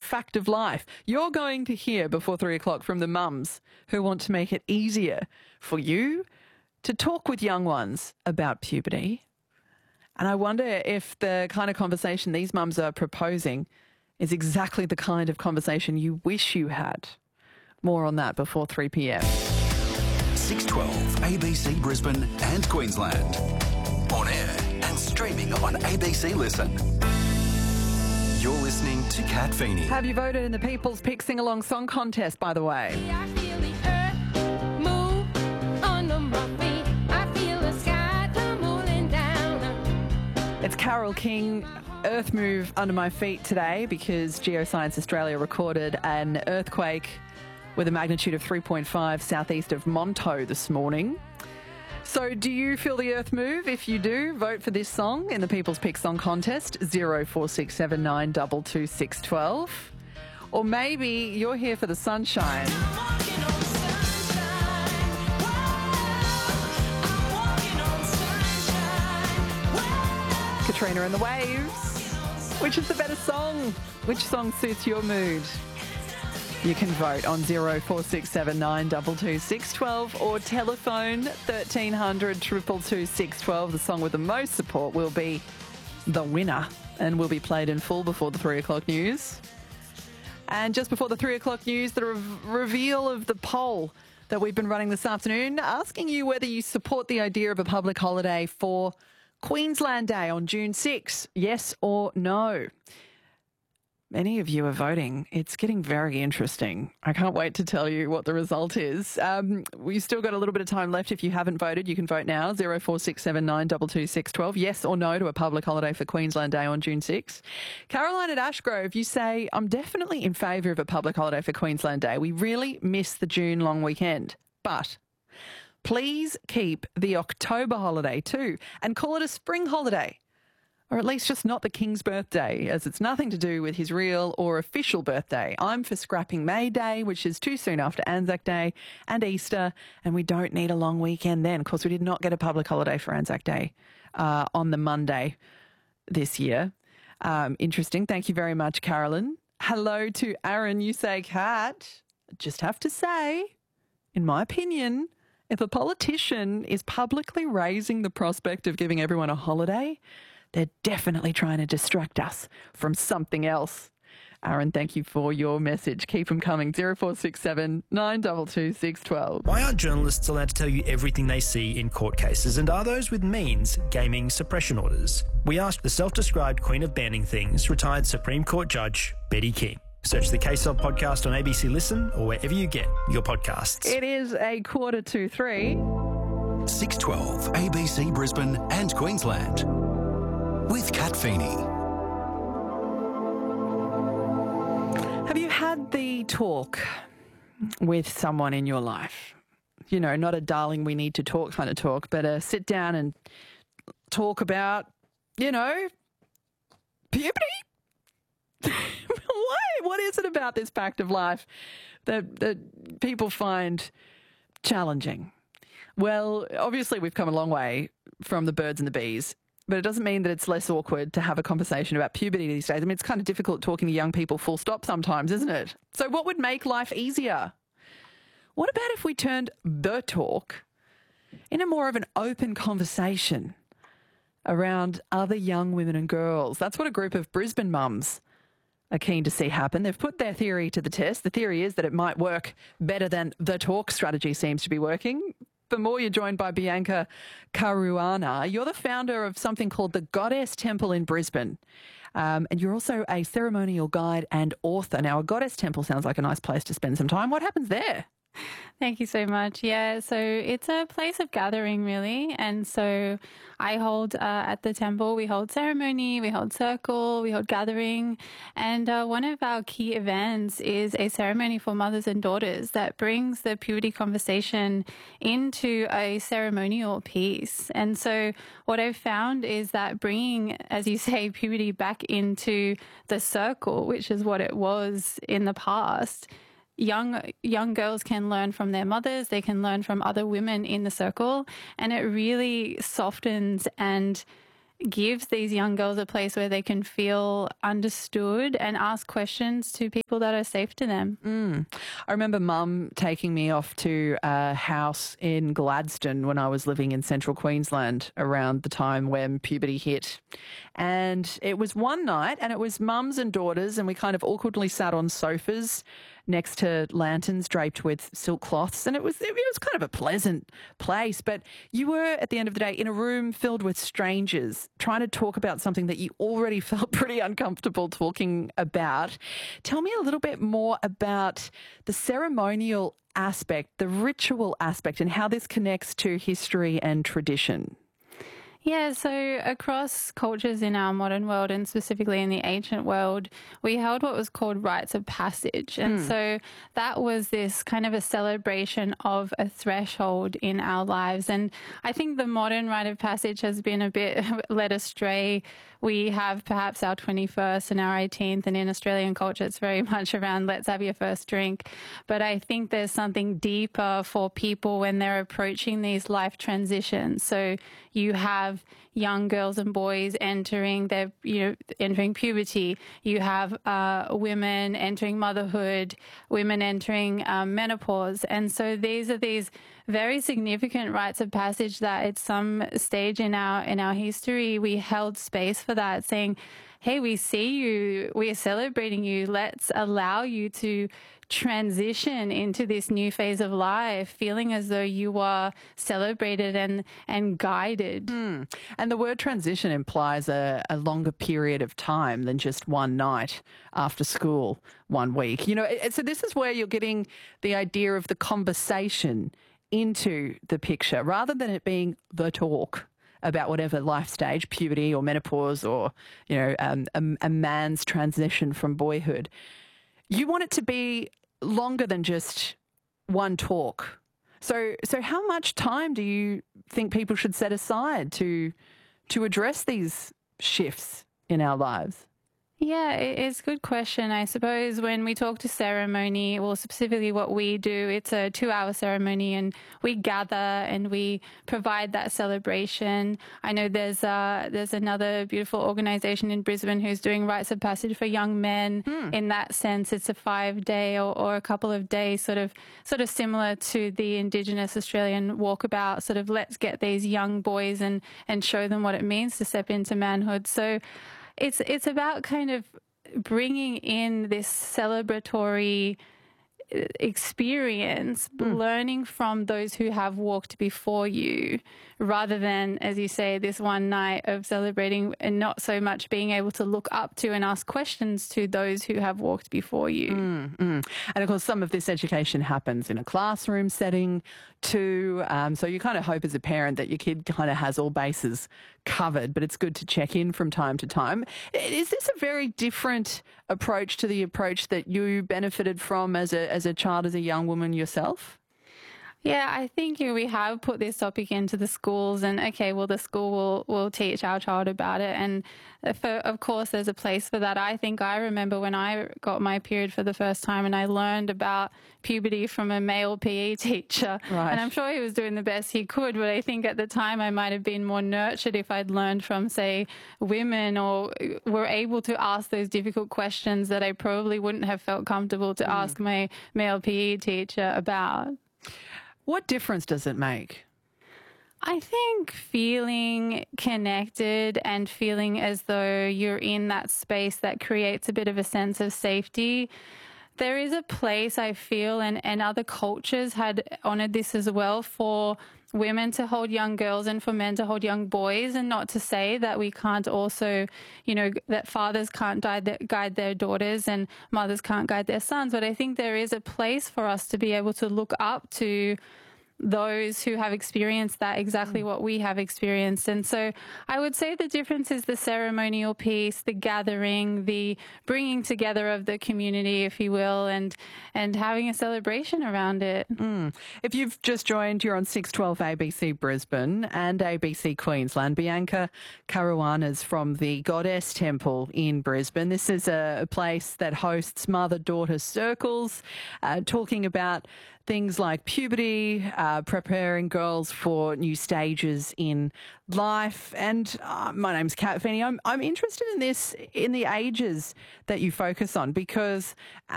fact of life. You're going to hear before 3 o'clock from the mums who want to make it easier for you to talk with young ones about puberty. And I wonder if the kind of conversation these mums are proposing is exactly the kind of conversation you wish you had. More on that before 3 p.m. 612 ABC Brisbane and Queensland. On air and streaming on ABC Listen. You're listening to Kat Feeney. Have you voted in the People's Pick Sing Along Song Contest, by the way? I feel the earth move under my feet. I feel the sky tumbling down. It's Carole King, Earth Move Under My Feet today because Geoscience Australia recorded an earthquake with a magnitude of 3.5 southeast of Monto this morning. So do you feel the earth move? If you do, vote for this song in the People's Pick Song Contest, 0467 612. Or maybe you're here for the sunshine. Katrina and the Waves. Which is the better song? Which song suits your mood? You can vote on 0467 612 or telephone 1300 222 612. The song with the most support will be the winner and will be played in full before the 3 o'clock news. And just before the 3 o'clock news, the reveal of the poll that we've been running this afternoon, asking you whether you support the idea of a public holiday for Queensland Day on June 6, yes or no. Many of you are voting. It's getting very interesting. I can't wait to tell you what the result is. We've still got a little bit of time left. If you haven't voted, you can vote now, 0467 222 612. Yes or no to a public holiday for Queensland Day on June 6. Caroline at Ashgrove, you say, I'm definitely in favour of a public holiday for Queensland Day. We really miss the June long weekend. But please keep the October holiday too and call it a spring holiday. Or at least just not the King's birthday, as it's nothing to do with his real or official birthday. I'm for scrapping May Day, which is too soon after Anzac Day and Easter, and we don't need a long weekend then. Of course, we did not get a public holiday for Anzac Day on the Monday this year. Interesting. Thank you very much, Carolyn. Hello to Aaron. You say, Kat, just have to say, in my opinion, if a politician is publicly raising the prospect of giving everyone a holiday, they're definitely trying to distract us from something else. Aaron, thank you for your message. Keep them coming. 0467 922 612. Why aren't journalists allowed to tell you everything they see in court cases? And are those with means gaming suppression orders? We asked the self-described queen of banning things, retired Supreme Court Judge Betty King. Search the Case Of podcast on ABC Listen or wherever you get your podcasts. It is 3:15. 612 ABC Brisbane and Queensland. With Kat Feeney. Have you had the talk with someone in your life? You know, not a darling, we need to talk kind of talk, but a sit down and talk about, you know, puberty? What is it about this fact of life that people find challenging? Well, obviously we've come a long way from the birds and the bees, but it doesn't mean that it's less awkward to have a conversation about puberty these days. I mean, it's kind of difficult talking to young people full stop sometimes, isn't it? So what would make life easier? What about if we turned the talk into more of an open conversation around other young women and girls? That's what a group of Brisbane mums are keen to see happen. They've put their theory to the test. The theory is that it might work better than the talk strategy seems to be working. For more, you're joined by Bianca Caruana. You're the founder of something called the Goddess Temple in Brisbane. And you're also a ceremonial guide and author. Now, a Goddess Temple sounds like a nice place to spend some time. What happens there? Thank you so much. Yeah, so it's a place of gathering, really. And so I hold at the temple, we hold ceremony, we hold circle, we hold gathering. And one of our key events is a ceremony for mothers and daughters that brings the puberty conversation into a ceremonial piece. And so what I've found is that bringing, as you say, puberty back into the circle, which is what it was in the past, young girls can learn from their mothers, they can learn from other women in the circle, and it really softens and gives these young girls a place where they can feel understood and ask questions to people that are safe to them. I remember Mum taking me off to a house in Gladstone when I was living in central Queensland around the time when puberty hit. And it was one night and it was mums and daughters, and we kind of awkwardly sat on sofas next to lanterns draped with silk cloths. And it was kind of a pleasant place. But you were, at the end of the day, in a room filled with strangers trying to talk about something that you already felt pretty uncomfortable talking about. Tell me a little bit more about the ceremonial aspect, the ritual aspect, and how this connects to history and tradition. Yeah, so across cultures in our modern world, and specifically in the ancient world, we held what was called rites of passage. And so that was this kind of a celebration of a threshold in our lives. And I think the modern rite of passage has been a bit led astray. We have perhaps our 21st and our 18th, and in Australian culture, it's very much around let's have your first drink. But I think there's something deeper for people when they're approaching these life transitions. So you have young girls and boys entering entering puberty. You have women entering motherhood, women entering menopause. And so these are these very significant rites of passage that at some stage in our history, we held space for that, saying, hey, we see you, we are celebrating you, let's allow you to transition into this new phase of life, feeling as though you are celebrated and guided. And the word transition implies a longer period of time than just one night after school, 1 week. So this is where you're getting the idea of the conversation into the picture, rather than it being the talk about whatever life stage, puberty or menopause, or a man's transition from boyhood. You want it to be longer than just one talk. So how much time do you think people should set aside to address these shifts in our lives? Yeah, it's a good question. I suppose when we talk to ceremony, well, specifically what we do, it's a 2-hour ceremony, and we gather and we provide that celebration. I know there's another beautiful organisation in Brisbane who's doing rites of passage for young men. In that sense, it's a 5-day or a couple of days, sort of similar to the Indigenous Australian walkabout. Sort of let's get these young boys and show them what it means to step into manhood. So it's about kind of bringing in this celebratory experience, learning from those who have walked before you, rather than, as you say, this one night of celebrating and not so much being able to look up to and ask questions to those who have walked before you. And of course, some of this education happens in a classroom setting too. So you kind of hope as a parent that your kid kind of has all bases covered, but it's good to check in from time to time. Is this a very different approach to the approach that you benefited from as a child, as a young woman yourself? Yeah, I think we have put this topic into the schools, and the school will teach our child about it. And of course, there's a place for that. I think I remember when I got my period for the first time and I learned about puberty from a male PE teacher. Right. And I'm sure he was doing the best he could, but I think at the time I might have been more nurtured if I'd learned from, say, women, or were able to ask those difficult questions that I probably wouldn't have felt comfortable to ask my male PE teacher about. What difference does it make? I think feeling connected and feeling as though you're in that space that creates a bit of a sense of safety. There is a place, I feel, and other cultures had honoured this as well, for women to hold young girls and for men to hold young boys, and not to say that we can't also, that fathers can't guide their daughters and mothers can't guide their sons. But I think there is a place for us to be able to look up to those who have experienced that, exactly what we have experienced. And so I would say the difference is the ceremonial piece, the gathering, the bringing together of the community, if you will, and having a celebration around it. If you've just joined, you're on 612 ABC Brisbane and ABC Queensland. Bianca Caruana's from the Goddess Temple in Brisbane. This is a place that hosts mother-daughter circles, talking about things like puberty, preparing girls for new stages in life. And my name's Kat Feeney. I'm interested in this, in the ages that you focus on, because